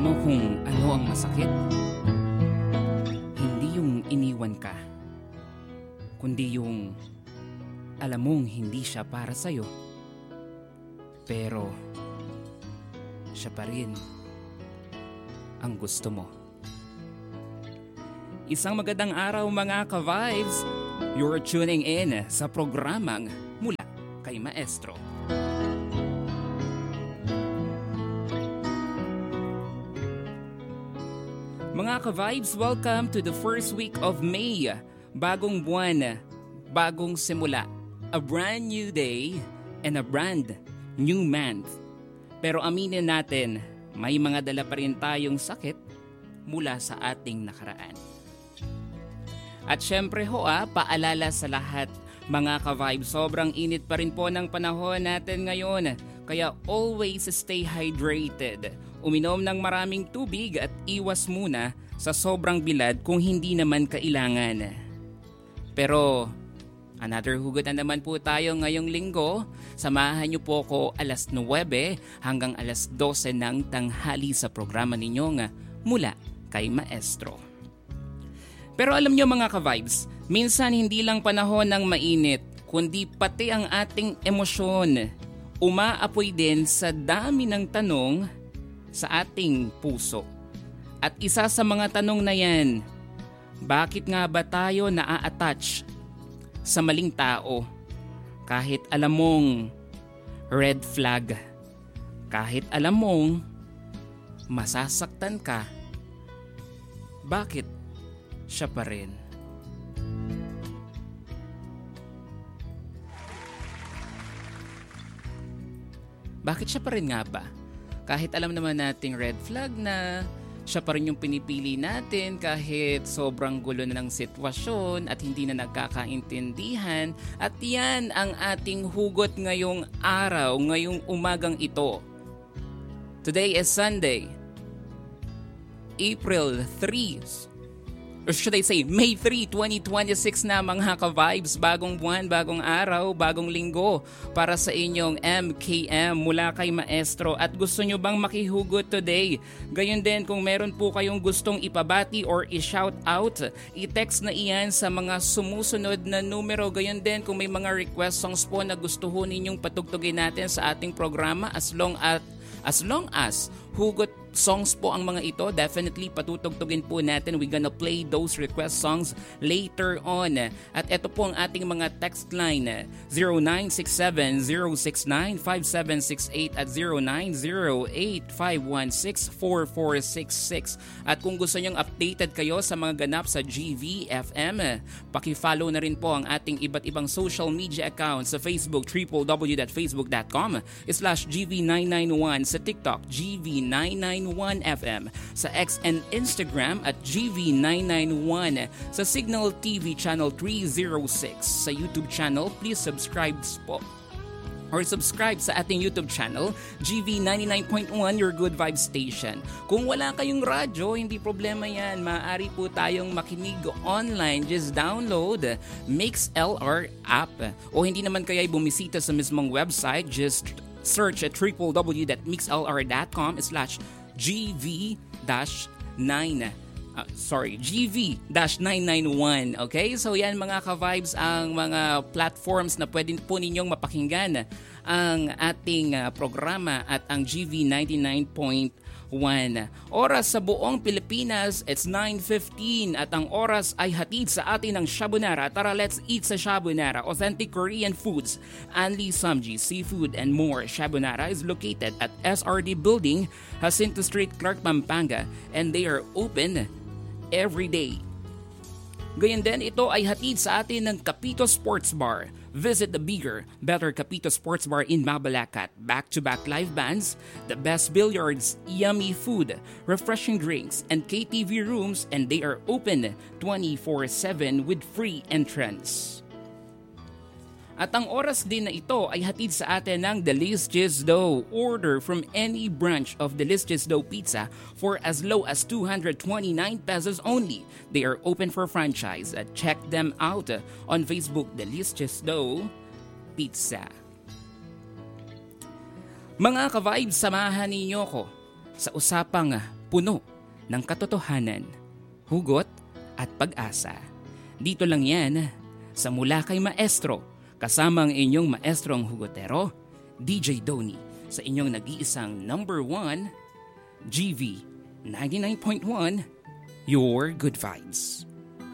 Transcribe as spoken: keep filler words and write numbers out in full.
mo kung ano ang masakit? Hindi yung iniwan ka, kundi yung alam mong hindi siya para sa'yo. Pero siya pa rin ang gusto mo. Isang magandang araw mga ka-vibes. You're tuning in sa programang Mula kay Maestro. Mga ka-vibes, welcome to the first week of May. Bagong buwan, bagong simula. A brand new day and a brand new month. Pero aminin natin, may mga dala pa rin tayong sakit mula sa ating nakaraan. At syempre ho ah, paalala sa lahat mga ka-vibes, sobrang init pa rin po ng panahon natin ngayon. Kaya always stay hydrated. Uminom ng maraming tubig at iwas muna sa sobrang bilad kung hindi naman kailangan. Pero another hugot na naman po tayo ngayong linggo. Samahan niyo po ko alas nuwebe hanggang alas dose ng tanghali sa programa ninyong Mula kay Maestro. Pero alam niyo mga ka-vibes, minsan hindi lang panahon ng mainit, kundi pati ang ating emosyon. Umaapoy din sa dami ng tanong sa ating puso. At isa sa mga tanong na yan, bakit nga ba tayo naa-attach sa maling tao? Kahit alam mong red flag, kahit alam mong masasaktan ka, bakit siya pa rin? Bakit siya pa rin nga ba? Kahit alam naman nating red flag na, siya pa rin yung pinipili natin kahit sobrang gulo na ng sitwasyon at hindi na nagkakaintindihan. At yan ang ating hugot ngayong araw, ngayong umagang ito. Today is Sunday, April third. Or should I say, May third, twenty twenty-six na mga ka-vibes. Bagong buwan, bagong araw, bagong linggo para sa inyong M K M mula kay Maestro. At gusto nyo bang makihugot today? Gayon din kung meron po kayong gustong ipabati or i-shout out, i-text na iyan sa mga sumusunod na numero. Gayon din kung may mga request songs po na gusto ho ninyong patugtugin natin sa ating programa as long as, as long as hugot songs po ang mga ito, definitely patutugtugin po natin. We're gonna play those request songs later on. At ito po ang ating mga text line, zero nine six seven zero six nine five seven six eight at zero nine zero eight five one six four four six six. At kung gusto nyong updated kayo sa mga ganap sa G V F M, paki-follow na rin po ang ating iba't ibang social media accounts sa Facebook, w w w dot facebook dot com slash G V nine nine one, sa TikTok, G V nine nine one F M, sa X and Instagram at G V nine nine one, sa Signal T V Channel three oh six, sa YouTube channel, please subscribe po or subscribe sa ating YouTube channel, G V ninety-nine point one, your good vibe station. Kung wala kayong radyo, hindi problema yan. Maaari po tayong makinig online. Just download Mix L R app. O hindi naman kaya'y bumisita sa mismong website, just search at w w w dot mix l r dot com slash G V nine. Uh, sorry, G V nine nine one. Okay? So yan mga ka-vibes ang mga platforms na pwede po ninyong mapakinggan ang ating uh, programa at ang G V ninety-nine point one. Oras sa buong Pilipinas, it's nine fifteen at ang oras ay hatid sa atin ng Shabunara. Tara, let's eat sa Shabunara. Authentic Korean foods, Anli Samji, seafood and more. Shabunara is located at S R D Building, Jacinto Street, Clark, Pampanga, and they are open every day. Gayon din, ito ay hatid sa atin ng Capito Sports Bar. Visit the bigger, better Capito Sports Bar in Mabalacat. Back-to-back live bands, the best billiards, yummy food, refreshing drinks, and K T V rooms, and they are open twenty-four seven with free entrance. At ang oras din na ito ay hatid sa atin ng Delicious Dough. Order from any branch of Delicious Dough Pizza for as low as two hundred twenty-nine pesos only. They are open for franchise. Check them out on Facebook, Delicious Dough Pizza. Mga ka-vibes, samahan ninyo ko sa usapang puno ng katotohanan, hugot at pag-asa. Dito lang yan sa Mula kay Maestro, kasama ang inyong maestrong hugotero, D J Donnie, sa inyong nag-iisang number one, G V ninety-nine point one, Your Good Vibes.